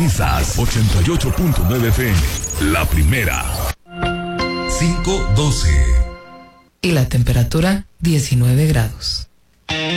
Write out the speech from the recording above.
Sintonizas 88.9 FM, la primera. 5:12. Y la temperatura 19 grados.